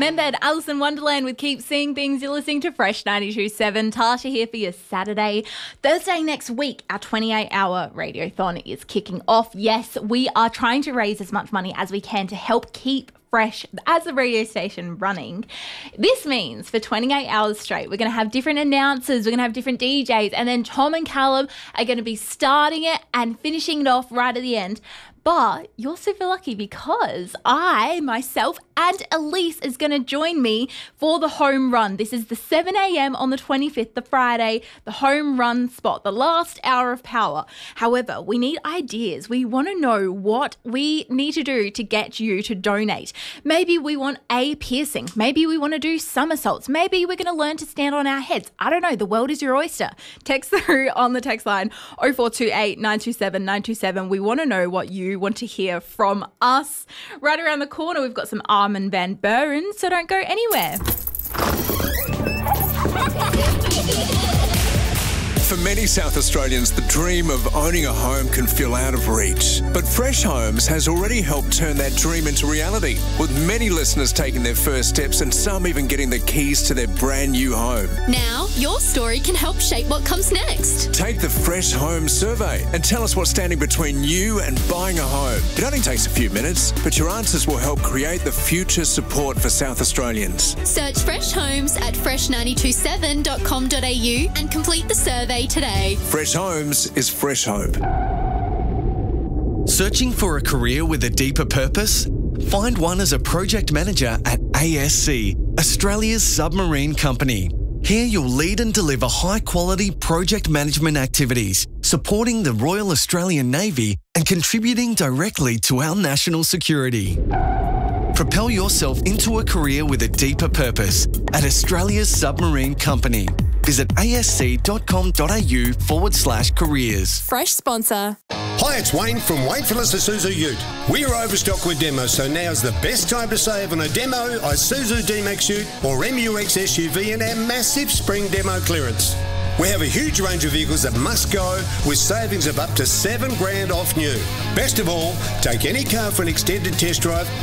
Amber and Alice in Wonderland with Keep Seeing Things. You're listening to Fresh 92.7. Tasha here for your Saturday. Thursday next week, our 28-hour Radiothon is kicking off. Yes, we are trying to raise as much money as we can to help keep Fresh as a radio station running. This means for 28 hours straight, we're going to have different announcers, we're going to have different DJs, and then Tom and Callum are going to be starting it and finishing it off right at the end. But you're super lucky because I, myself, and Elise is going to join me for the home run. This is the 7 a.m. on the 25th, the Friday, the home run spot, the last hour of power. However, we need ideas. We want to know what we need to do to get you to donate. Maybe we want a piercing. Maybe we want to do somersaults. Maybe we're going to learn to stand on our heads. I don't know. The world is your oyster. Text through on the text line 0428 927 927. We want to know what you want to hear from us. Right around the corner, we've got some Armin van Buuren, so don't go anywhere. For many South Australians, the dream of owning a home can feel out of reach. But Fresh Homes has already helped turn that dream into reality, with many listeners taking their first steps and some even getting the keys to their brand new home. Now, your story can help shape what comes next. Take the Fresh Home survey and tell us what's standing between you and buying a home. It only takes a few minutes, but your answers will help create the future support for South Australians. Search Fresh Homes at fresh927.com.au and complete the survey today. Fresh Homes is fresh hope. Searching for a career with a deeper purpose? Find one as a project manager at ASC, Australia's submarine company. Here you'll lead and deliver high-quality project management activities, supporting the Royal Australian Navy and contributing directly to our national security. Propel yourself into a career with a deeper purpose at Australia's submarine company. Visit asc.com.au/careers. Fresh sponsor. Hi, it's Wayne from Wayne Phillips Isuzu Ute. We are overstocked with demos, so now's the best time to save on a demo Isuzu D-Max Ute or MUX SUV in our massive spring demo clearance. We have a huge range of vehicles that must go with savings of up to $7,000 off new. Best of all, take any car for an extended test drive